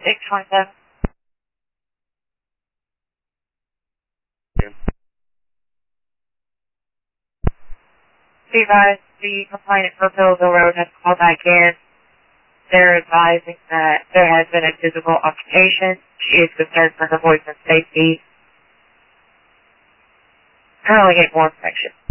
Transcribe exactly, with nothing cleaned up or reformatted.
six twenty-seven. Be advised, the complainant for Pillsville Road has called back in. They're advising that there has been a physical altercation. She is concerned for her boyfriend's safety. Currently getting more inspection.